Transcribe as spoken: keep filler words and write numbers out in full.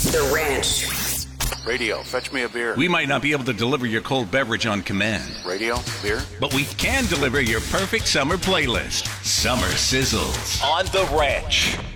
The Ranch. Radio, fetch me a beer. We might not be able to deliver your cold beverage on command. Radio, beer. But we can deliver your perfect summer playlist. Summer Sizzles. On The Ranch.